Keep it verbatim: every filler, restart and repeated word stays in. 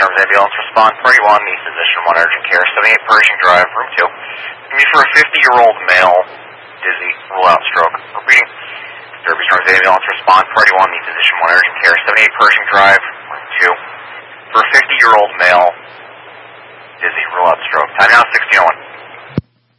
Terms ambulance respond, party one, needs physician one, urgent care, seventy-eight Pershing Drive, room two. Me for a fifty-year-old male, dizzy, rule out stroke. Repeating. Derby Terms ambulance respond, party one, needs physician one, urgent care, seventy-eight Pershing Drive, room two. For a fifty-year-old male, dizzy, rule out stroke. Time now, sixteen oh one.